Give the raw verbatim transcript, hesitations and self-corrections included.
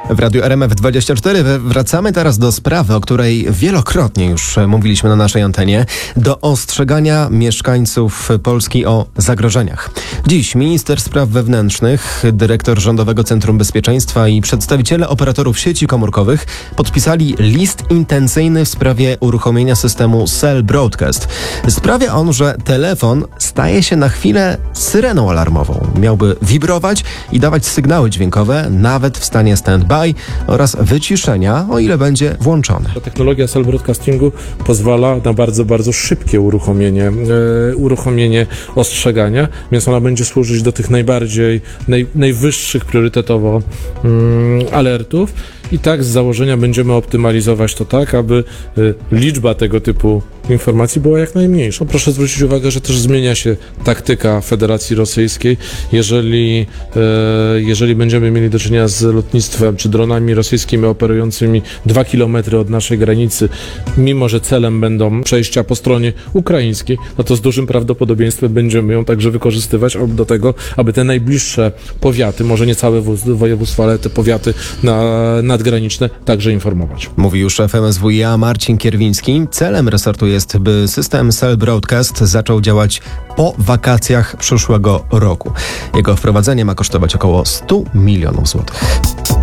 W Radiu R M F dwadzieścia cztery wracamy teraz do sprawy, o której wielokrotnie już mówiliśmy na naszej antenie, do ostrzegania mieszkańców Polski o zagrożeniach. Dziś minister spraw wewnętrznych, dyrektor Rządowego Centrum Bezpieczeństwa i przedstawiciele operatorów sieci komórkowych podpisali list intencyjny w sprawie uruchomienia systemu Cell Broadcast. Sprawia on, że telefon staje się na chwilę syreną alarmową. Miałby wibrować i dawać sygnały dźwiękowe, nawet w stanie stand-by oraz wyciszenia, o ile będzie włączony. Technologia cell broadcastingu pozwala na bardzo, bardzo szybkie uruchomienie, e, uruchomienie ostrzegania, więc ona będzie służyć do tych najbardziej, naj, najwyższych priorytetowo mm, alertów i tak z założenia będziemy optymalizować to tak, aby e, liczba tego typu informacji była jak najmniejsza. Proszę zwrócić uwagę, że też zmienia się taktyka Federacji Rosyjskiej. Jeżeli, e, jeżeli będziemy mieli do czynienia z lotnictwem czy dronami rosyjskimi operującymi dwa kilometry od naszej granicy, mimo że celem będą przejścia po stronie ukraińskiej, no to z dużym prawdopodobieństwem będziemy ją także wykorzystywać do tego, aby te najbliższe powiaty, może nie całe województwa, ale te powiaty na, nadgraniczne także informować. Mówi już szef M S W i A Marcin Kierwiński. Celem resortu jest, by system Cell Broadcast zaczął działać po wakacjach przyszłego roku. Jego wprowadzenie ma kosztować około sto milionów złotych.